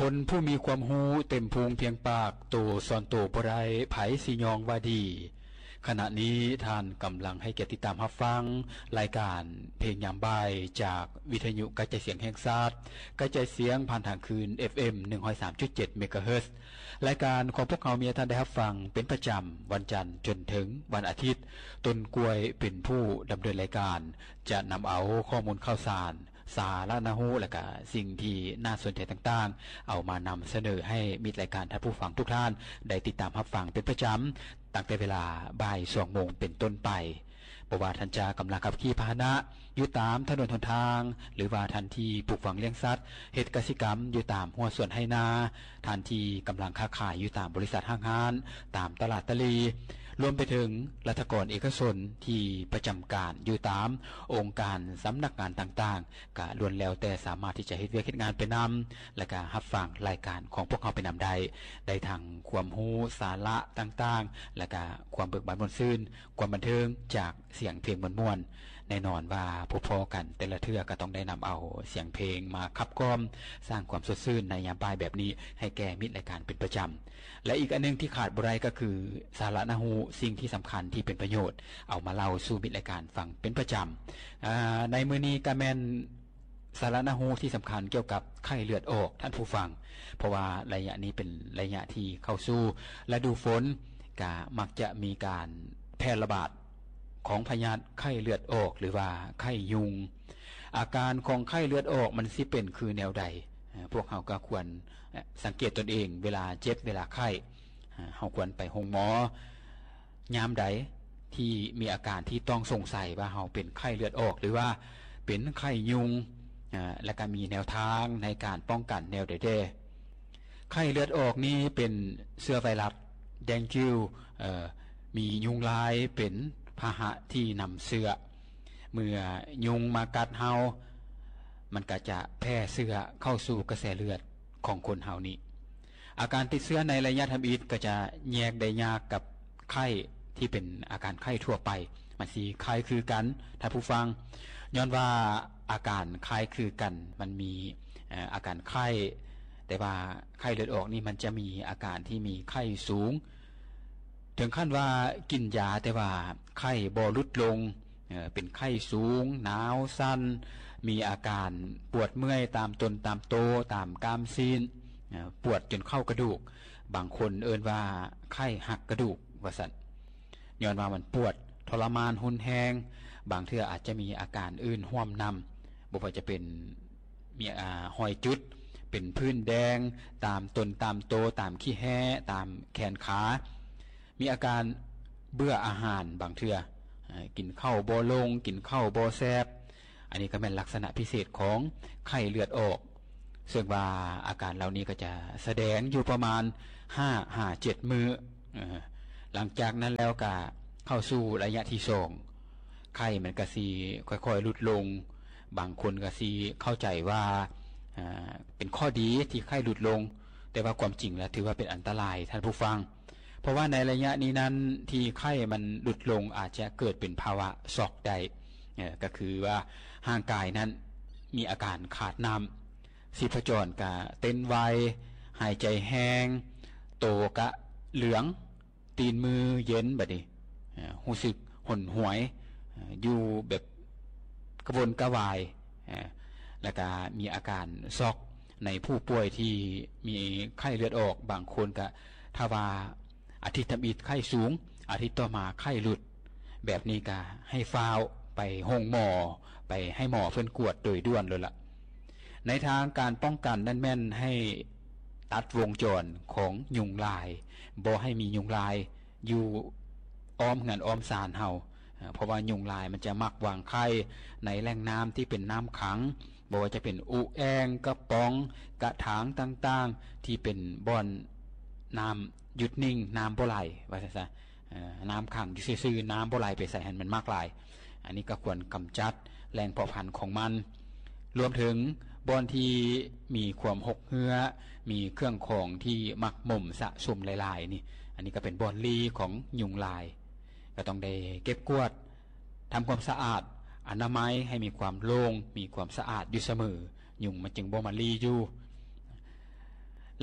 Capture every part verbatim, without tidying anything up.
คนผู้มีความหูเต็มพุงเพียงปากโตซอนโตบ่ได้ไผสิยองว่าดีขณะนี้ท่านกำลังให้เกียรติติดตามรับฟังรายการเพลงยามบ่ายจากวิทยุกระจายเสียงแห่งชาติกระจายเสียงผ่านทางคืน เอฟ เอ็ม หนึ่งร้อยสามจุดเจ็ด เมกะเฮิรตซ์รายการของพวกเรามีท่านได้รับฟังเป็นประจำวันจันทร์จนถึงวันอาทิตย์ต้นกล้วยเป็นผู้ดำเนินรายการจะนำเอาข้อมูลข่าวสารสาระนาหูและก็สิ่งที่น่าสนใจต่างๆเอามานำเสนอให้มิตรรายการท่านผู้ฟังทุกท่านได้ติดตามรับฟังเป็นประจำตั้งแต่เวลาบ่ายสองโมงเป็นต้นไปบ่ว่าท่านจะกำลังขับขี่พาหนะอยู่ตามถนนหนทางหรือว่าท่านที่ปลูกฝังเลี้ยงสัตว์เฮ็ดกสิกรรมอยู่ตามหัวสวนไหนาท่านที่กำลังค้าขายอยู่ตามบริษัทห้างร้านตามตลาดตะลีรวมไปถึงรัฐกรเอกชนที่ประจำการอยู่ตามองค์การสำนักงานต่างๆก็ล้วนแล้วแต่สามารถที่จะเฮ็ดเวียกเฮ็ดงานไปนำและก็รับฟังรายการของพวกเขาไปนำได้ได้ทางความรู้สาระต่างๆและก็ความเบิกบานม่วนซื่นความบันเทิงจากเสียงเพลงม่วนๆแน่นอนว่าพอๆกันแต่ละเทื่อก็ต้องได้นำเอาเสียงเพลงมาขับกล่อมสร้างความสดชื่นในยามบ่ายแบบนี้ให้แก่มิตรรายการเป็นประจำและอีกอันนึงที่ขาดบ่ได้ก็คือสาระนาหูสิ่งที่สำคัญที่เป็นประโยชน์เอามาเล่าสู่มิตรรายการฟังเป็นประจำในมื้อนี้ก็แม่นสาระนาหูที่สำคัญเกี่ยวกับไข้เลือดออกท่านผู้ฟังเพราะว่าระยะนี้เป็นระยะที่เข้าสู่ฤดูฝนก็มักจะมีการแพร่ระบาดของพยาธิไข้เลือดออกหรือว่าไข้ยุงอาการของไข้เลือดออกมันสิเป็นคือแนวใดพวกเราก็ควรสังเกตตนเองเวลาเจ็บเวลาไข้เฮาควรไปโรงหมอยามใดที่มีอาการที่ต้องสงสัยว่าเฮาเป็นไข้เลือดออกหรือว่าเป็นไข้ยุงและก็มีแนวทางในการป้องกันแนวใดๆไข้เลือดออกนี้เป็นเชื้อไวรัสแดงกิวมียุงลายเป็นพาหะที่นำเชื้อเมื่อยุงมากัดเฮามันก็จะแพร่เชื้อเข้าสู่กระแสเลือดของคนเฮานี้อาการติดเชื้อในระยะทำอิฐก็จะแยกได้ยากกับไข้ที่เป็นอาการไข้ทั่วไปมันสิคล้ายคือกันท่านผู้ฟังย้อนว่าอาการคล้ายคือกันมันมีอาการไข้แต่ว่าไข้เลือดออกนี่มันจะมีอาการที่มีไข้สูงถึงขั้นว่ากินยาแต่ว่าไข้บ่ลดลงเป็นไข้สูงหนาวสั่นมีอาการปวดเมื่อยตามตนตามโตตามกล้ามซีนปวดจนเข้ากระดูกบางคนเอิ้นว่าไข้หักกระดูกว่าซั่นย้อนว่ามันปวดทรมานหุนแฮงบางเทื่ออาจจะมีอาการอื่นร่วมนำบ่ว่าจะเป็นมีอ่าหอยจุดเป็นพื้นแดงตามตนตามโตตามขี้แห้ตามแขนขามีอาการเบื่ออาหารบางเทื่อกินข้าวบ่ลงกินข้าวบ่แซ่บอันนี้ก็เป็นลักษณะพิเศษของไข้เลือดออกซึ่งว่าอาการเหล่านี้ก็จะแสดงอยู่ประมาณห้า ห้า เจ็ดมื้อหลังจากนั้นแล้วก็เข้าสู่ระยะที่สองไข้มันก็สิค่อยๆลดลงบางคนก็สิเข้าใจว่าเป็นข้อดีที่ไข้ลดลงแต่ว่าความจริงแล้วถือว่าเป็นอันตรายท่านผู้ฟังเพราะว่าในระยะนี้นั้นที่ไข้มันลดลงอาจจะเกิดเป็นภาวะช็อกได้ก็คือว่าร่างกายนั้นมีอาการขาดน้ำชีพจรก็เต้นไวหายใจแห้งโตกะเหลืองตีนมือเย็นแบบนี้รู้สึกหนหวยอยู่แบบกระวนกระวายแล้วก็มีอาการช็อกในผู้ป่วยที่มีไข้เลือดออกบางคนก็ถ้าว่าอาทิตย์ทำอิฐไข้สูงอาทิตย์ต่อมาไข้หลุดแบบนี้ก็ให้ฟาวไปห้องหมอไปให้หมอเพิ่นกวดโดยด่วนเลยล่ะในทางการป้องกันนั่นแม่นให้ตัดวงจรของยุงลายบ่ให้มียุงลายอยู่อ้อมเงินอ้อมศาลเฮาเพราะว่ายุงลายมันจะมักวางไข่ในแหล่งน้ำที่เป็นน้ำขังบ่ว่าจะเป็นอุแองกระป๋องกระถางต่างๆที่เป็นบ่อนน้ำหยุดนิ่งน้ำบ่ไหลว่าซะน้ำขังอยู่ซื่อๆน้ำบ่ไหลไปใส่ให้มันมากหลายอันนี้ก็ควรกำจัดแหล่งเพาะพันธุ์ของมันรวมถึงบ่อนที่มีความหกเหือมีเครื่องของที่มักหม่มสะสมหลายๆนี่อันนี้ก็เป็นบ่อนลีของยุงลายก็ต้องได้เก็บกวาดทำความสะอาดอนามัยให้มีความโล่งมีความสะอาดอยู่เสมอยุงมันจึงบ่มาลีอยู่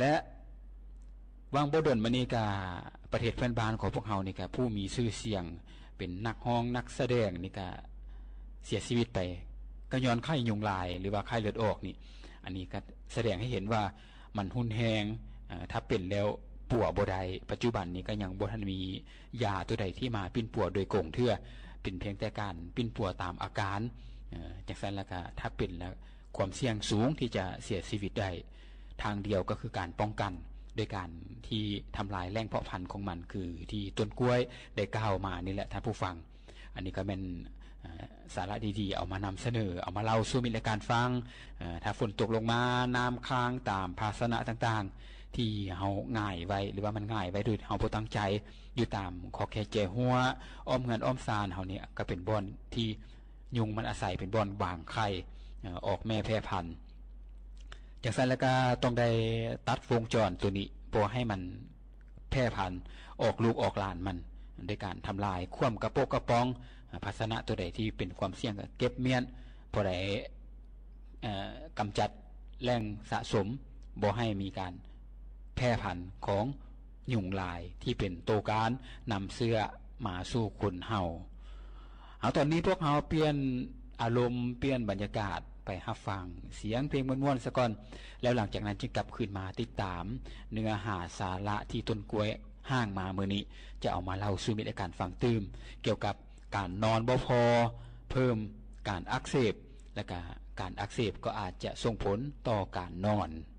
และวางบ่ดนมานี่ก็ประเทศเพื่อนบ้านของพวกเฮานี่ก็ผู้มีชื่อเสียงเป็นนักร้องนักแสดงนี่ก็เสียชีวิตไปก็ย้อนไข้ยุงลายหรือว่าไข้เลือดออกนี่อันนี้ก็แสดงให้เห็นว่ามันหุนแฮงถ้าเป็นแล้วปัวบ่ได้ปัจจุบันนี้ก็ยังบ่ทันมียาตัวใดที่มาปิ้นปัวโดยกงเทื่อเป็นเพียงแต่การปิ้นปัวตามอาการจังซั่นแล้วก็ถ้าเป็นแล้วความเสี่ยงสูงที่จะเสียชีวิตได้ทางเดียวก็คือการป้องกันโดยการที่ทำลายแหล่งเพาะพันธุ์ของมันคือที่ต้นกล้วยได้กล่าวมานี่แหละท่านผู้ฟังอันนี้ก็เป็นสาระดีๆเอามานำเสนอเอามาเล่าสู่มิตรการฟังถ้าฝนตกลงมาน้ำค้างตามภาชนะต่างๆที่เฮาง่ายไว้หรือว่ามันง่ายไว้โดยเฮาบ่ตั้งใจอยู่ตามขอแค่แจหัวอ้อมเงินอ้อมซานเฮาเนี่ยก็เป็นบ่อนที่ยุงมันอาศัยเป็นบ่อนวางไข่ออกแม่แพร่พันธุ์จากนั้นแล้วก็ต้องได้ตัดวงจรตัวนี้เพื่อให้มันแพร่พันธุ์ออกลูกออกหลานมันด้วยการทำลายคว่ำกระโปกกระป๋องภาชนะตัวใดที่เป็นความเสี่ยงก็เก็บเมียนพอได้กำจัดแหล่งสะสมบ่ให้มีการแพร่พันธุ์ของยุงลายที่เป็นตัวการนำเสื้อมาสู่คนเฮาเอาตอนนี้พวกเฮาเปลี่ยนอารมณ์เปลี่ยนบรรยากาศไปรับฟังเสียงเพลงม่วนๆซะก่อนแล้วหลังจากนั้นจึงกลับคืนมาติดตามเนื้อหาสาระที่ต้นกล้วยห้างมามื้อนี้จะเอามาเล่าสู่มิตรการฟังตื้มเกี่ยวกับการนอนบ่พอเพิ่มการอักเสบและก็การอักเสบก็อาจจะส่งผลต่อการนอน